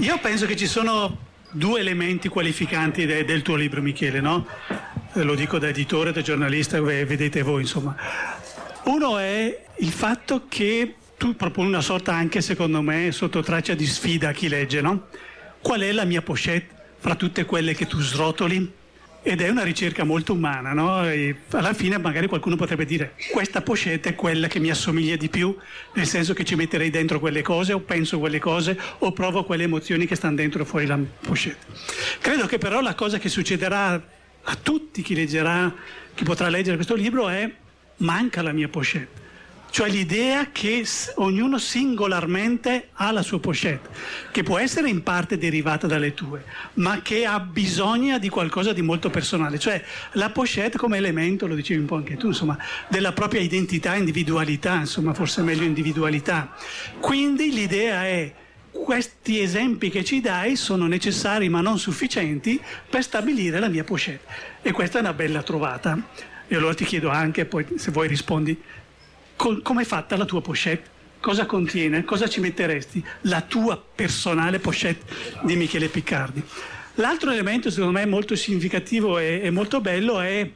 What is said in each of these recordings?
Io penso che ci sono due elementi qualificanti del tuo libro, Michele, no? Lo dico da editore, da giornalista, vedete voi, insomma. Uno è il fatto che tu proponi una sorta, anche secondo me, sotto traccia di sfida a chi legge, no? Qual è la mia pochette fra tutte quelle che tu srotoli? Ed è una ricerca molto umana, no? E alla fine magari qualcuno potrebbe dire: questa pochette è quella che mi assomiglia di più, nel senso che ci metterei dentro quelle cose, o penso quelle cose, o provo quelle emozioni che stanno dentro fuori la pochette. Credo che però la cosa che succederà a tutti chi leggerà, chi potrà leggere questo libro, è: manca la mia pochette. Cioè l'idea che ognuno singolarmente ha la sua pochette, che può essere in parte derivata dalle tue, ma che ha bisogno di qualcosa di molto personale. Cioè la pochette come elemento, lo dicevi un po' anche tu, insomma, della propria identità, individualità, insomma, forse meglio individualità. Quindi l'idea è: questi esempi che ci dai sono necessari ma non sufficienti per stabilire la mia pochette. E questa è una bella trovata. E allora ti chiedo anche, poi se vuoi rispondi, come è fatta la tua pochette? Cosa contiene? Cosa ci metteresti? La tua personale pochette di Michele Piccardi. L'altro elemento secondo me molto significativo e molto bello è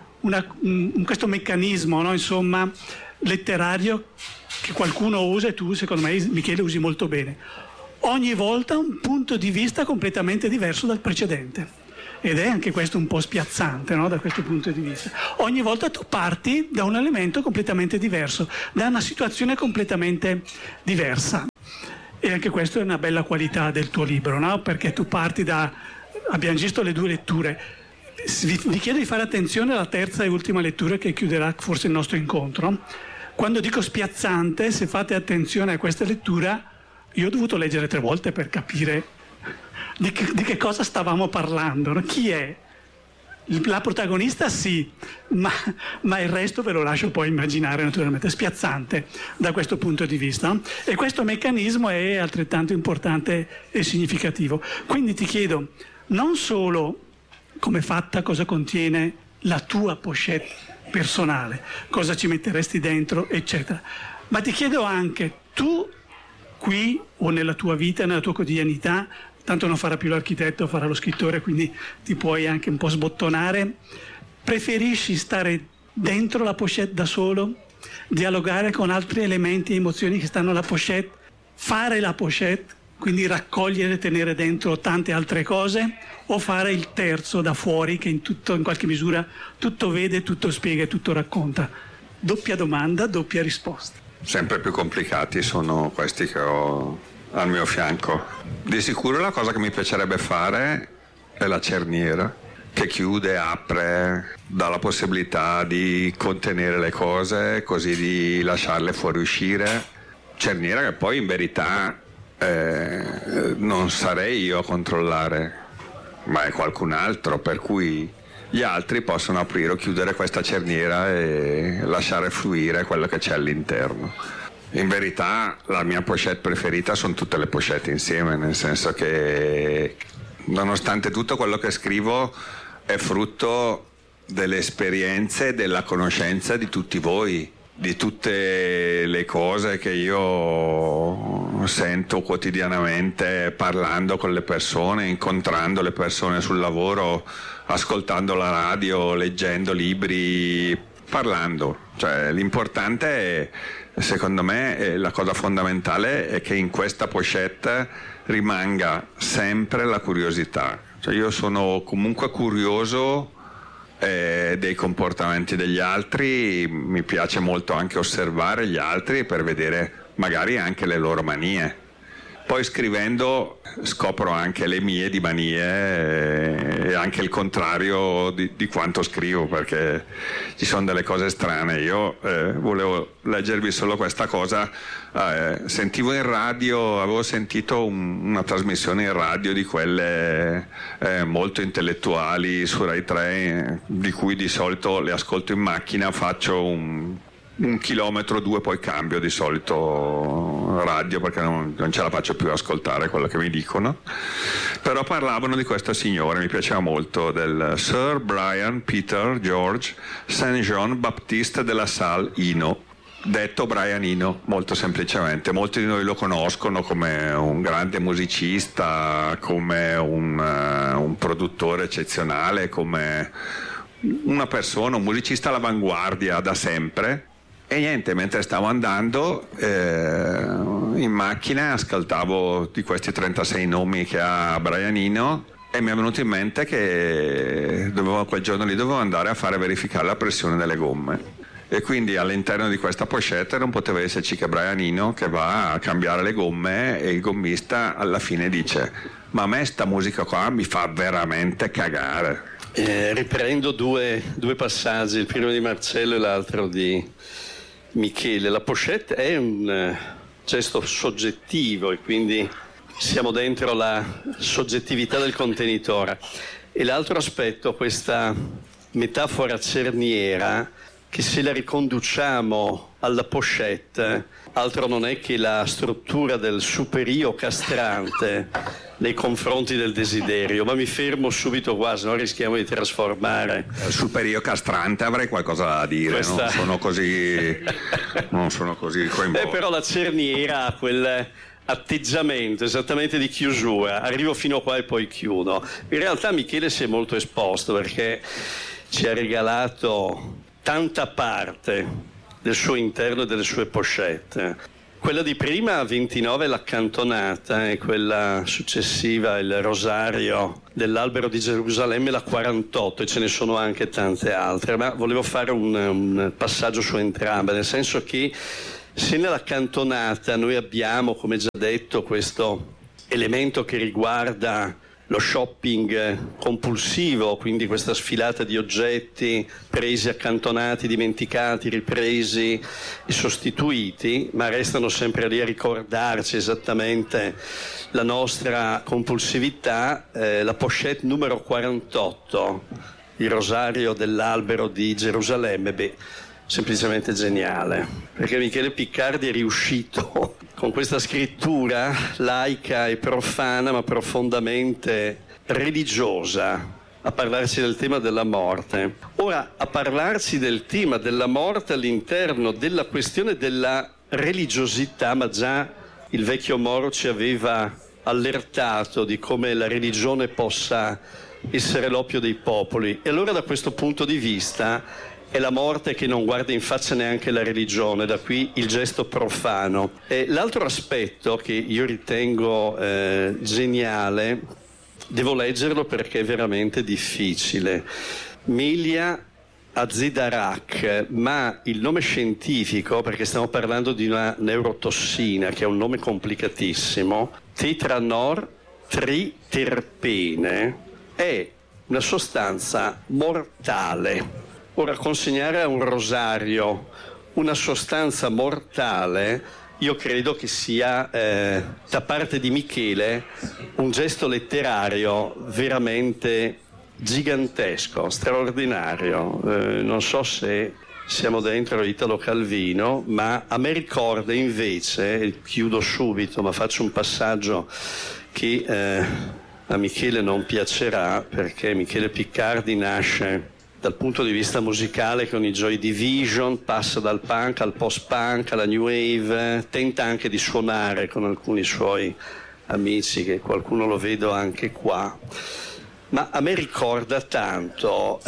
questo meccanismo, no? Insomma, letterario che qualcuno usa, e tu secondo me, Michele, usi molto bene. Ogni volta un punto di vista completamente diverso dal precedente. Ed è anche questo un po' spiazzante, no? Da questo punto di vista. Ogni volta tu parti da un elemento completamente diverso, da una situazione completamente diversa. E anche questa è una bella qualità del tuo libro, no? Perché tu parti da... Abbiamo visto le due letture. Vi chiedo di fare attenzione alla terza e ultima lettura che chiuderà forse il nostro incontro. Quando dico spiazzante, se fate attenzione a questa lettura, io ho dovuto leggere 3 volte per capire di che cosa stavamo parlando, no? Chi è? La protagonista sì, ma il resto ve lo lascio poi immaginare, naturalmente. È spiazzante da questo punto di vista. E questo meccanismo è altrettanto importante e significativo. Quindi ti chiedo, non solo come è fatta, cosa contiene la tua pochette personale, cosa ci metteresti dentro, eccetera, ma ti chiedo anche, tu qui o nella tua vita, nella tua quotidianità, tanto non farà più l'architetto, farà lo scrittore, quindi ti puoi anche un po' sbottonare, preferisci stare dentro la pochette da solo, dialogare con altri elementi e emozioni che stanno alla pochette, fare la pochette, quindi raccogliere e tenere dentro tante altre cose, o fare il terzo da fuori che in qualche misura tutto vede, tutto spiega e tutto racconta? Doppia domanda, doppia risposta. Sempre più complicati sono questi che ho al mio fianco. Di sicuro la cosa che mi piacerebbe fare è la cerniera, che chiude, apre, dà la possibilità di contenere le cose, così di lasciarle fuoriuscire. Cerniera che poi in verità non sarei io a controllare, ma è qualcun altro, per cui gli altri possono aprire o chiudere questa cerniera e lasciare fluire quello che c'è all'interno. In verità la mia pochette preferita sono tutte le pochette insieme, nel senso che nonostante tutto quello che scrivo è frutto delle esperienze e della conoscenza di tutti voi, di tutte le cose che io sento quotidianamente parlando con le persone, incontrando le persone sul lavoro, ascoltando la radio, leggendo libri, parlando. Cioè, l'importante è, secondo me, la cosa fondamentale è che in questa pochette rimanga sempre la curiosità. Cioè, io sono comunque curioso dei comportamenti degli altri, mi piace molto anche osservare gli altri per vedere magari anche le loro manie. Poi scrivendo scopro anche le mie di manie e anche il contrario di quanto scrivo, perché ci sono delle cose strane. Io volevo leggervi solo questa cosa. Sentivo in radio, avevo sentito una trasmissione in radio di quelle molto intellettuali su Rai 3, di cui di solito le ascolto in macchina, faccio un chilometro o 2, poi cambio di solito radio perché non ce la faccio più ascoltare quello che mi dicono. Però parlavano di questo signore, mi piaceva molto, del Sir Brian Peter George Saint John Baptiste de la Salle Ino, detto Brian Eno, molto semplicemente. Molti di noi lo conoscono come un grande musicista, come un produttore eccezionale, come una persona, un musicista all'avanguardia da sempre. E niente, mentre stavo andando in macchina ascoltavo di questi 36 nomi che ha Brian Eno e mi è venuto in mente che quel giorno lì dovevo andare a fare verificare la pressione delle gomme. E quindi all'interno di questa pochette non poteva esserci che Brian Eno che va a cambiare le gomme e il gommista alla fine dice: ma a me sta musica qua mi fa veramente cagare. Riprendo due passaggi, il primo di Marcello e l'altro di Michele. La pochette è un gesto soggettivo e quindi siamo dentro la soggettività del contenitore. E l'altro aspetto, questa metafora cerniera, che se la riconduciamo alla pochette, altro non è che la struttura del superio castrante nei confronti del desiderio. Ma mi fermo subito qua, se no rischiamo di trasformare. Superio castrante avrei qualcosa da dire, non sono così coinvolto. Però la cerniera ha quel atteggiamento esattamente di chiusura, arrivo fino qua e poi chiudo. In realtà Michele si è molto esposto perché ci ha regalato tanta parte del suo interno e delle sue pochette. Quella di prima, 29, l'accantonata, e quella successiva, il rosario dell'albero di Gerusalemme, la 48, e ce ne sono anche tante altre, ma volevo fare un passaggio su entrambe, nel senso che se nella cantonata noi abbiamo, come già detto, questo elemento che riguarda lo shopping compulsivo, quindi questa sfilata di oggetti presi, accantonati, dimenticati, ripresi e sostituiti, ma restano sempre lì a ricordarci esattamente la nostra compulsività, la pochette numero 48, il rosario dell'albero di Gerusalemme, semplicemente geniale, perché Michele Piccardi è riuscito con questa scrittura laica e profana ma profondamente religiosa a parlarci del tema della morte. Ora, a parlarci del tema della morte all'interno della questione della religiosità, ma già il vecchio Moro ci aveva allertato di come la religione possa essere l'oppio dei popoli, e allora da questo punto di vista è la morte che non guarda in faccia neanche la religione, da qui il gesto profano. E l'altro aspetto che io ritengo geniale, devo leggerlo perché è veramente difficile. Melia azidarak, ma il nome scientifico, perché stiamo parlando di una neurotossina che è un nome complicatissimo, tetranor triterpene, è una sostanza mortale. Ora, consegnare a un rosario una sostanza mortale, io credo che sia da parte di Michele un gesto letterario veramente gigantesco, straordinario. Non so se siamo dentro Italo Calvino, ma a me ricorda invece, chiudo subito, ma faccio un passaggio che a Michele non piacerà, perché Michele Piccardi nasce dal punto di vista musicale con i Joy Division, passa dal punk al post-punk alla new wave, tenta anche di suonare con alcuni suoi amici, che qualcuno lo vedo anche qua, ma a me ricorda tanto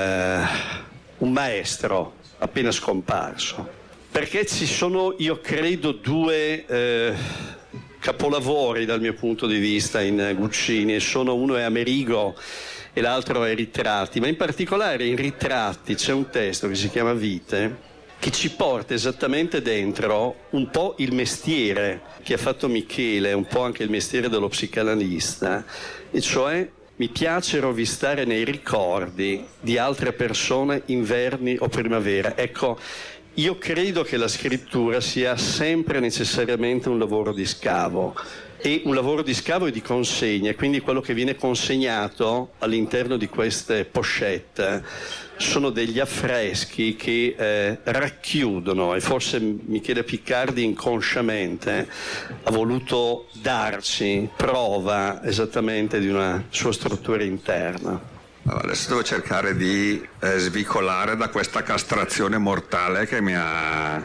un maestro appena scomparso, perché ci sono, io credo, due capolavori dal mio punto di vista in Guccini, e uno è Amerigo e l'altro è Ritratti, ma in particolare in Ritratti c'è un testo che si chiama Vite, che ci porta esattamente dentro un po' il mestiere che ha fatto Michele, un po' anche il mestiere dello psicanalista, e cioè: mi piace rovistare nei ricordi di altre persone inverni o primavera. Ecco, io credo che la scrittura sia sempre necessariamente un lavoro di scavo, e un lavoro di scavo e di consegna, quindi quello che viene consegnato all'interno di queste pochette sono degli affreschi che racchiudono, e forse Michele Piccardi inconsciamente ha voluto darci prova esattamente di una sua struttura interna. Adesso devo cercare di svicolare da questa castrazione mortale che mi ha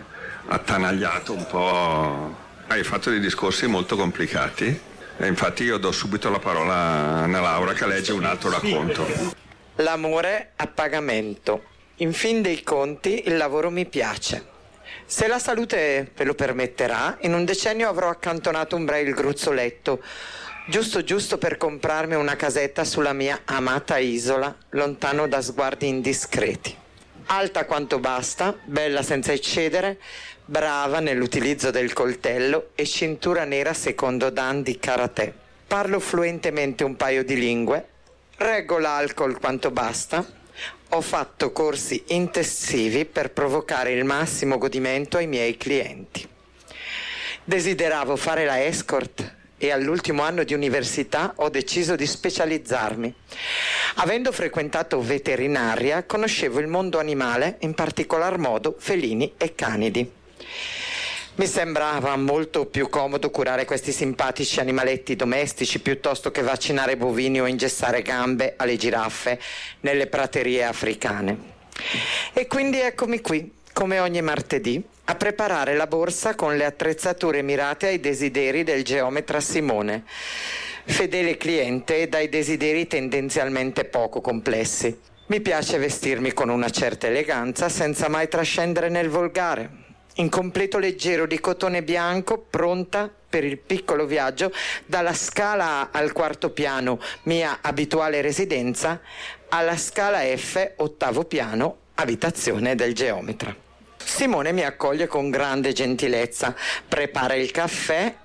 attanagliato un po', hai fatto dei discorsi molto complicati e infatti io do subito la parola a Anna Laura che legge un altro racconto. L'amore a pagamento. In fin dei conti il lavoro mi piace. Se la salute ve lo permetterà, in un decennio avrò accantonato un bel gruzzoletto, giusto per comprarmi una casetta sulla mia amata isola, lontano da sguardi indiscreti. Alta quanto basta, bella senza eccedere, brava nell'utilizzo del coltello e cintura nera secondo dan di karate. Parlo fluentemente un paio di lingue, reggo l'alcol quanto basta, ho fatto corsi intensivi per provocare il massimo godimento ai miei clienti. Desideravo fare la escort e all'ultimo anno di università ho deciso di specializzarmi. Avendo frequentato veterinaria, conoscevo il mondo animale, in particolar modo felini e canidi. Mi sembrava molto più comodo curare questi simpatici animaletti domestici piuttosto che vaccinare bovini o ingessare gambe alle giraffe nelle praterie africane. E quindi eccomi qui, come ogni martedì, a preparare la borsa con le attrezzature mirate ai desideri del geometra Simone, fedele cliente dai desideri tendenzialmente poco complessi. Mi piace vestirmi con una certa eleganza senza mai trascendere nel volgare. In completo leggero di cotone bianco, pronta per il piccolo viaggio dalla scala A al quarto piano, mia abituale residenza, alla scala F, ottavo piano, abitazione del geometra. Simone mi accoglie con grande gentilezza, prepara il caffè